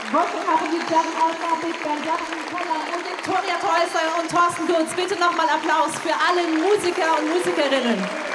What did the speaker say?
Working machen die German All-Star Big Band, Jackson Keller und Victoria Treuser und Thorsten Gutz. Bitte nochmal Applaus für alle Musiker und Musikerinnen.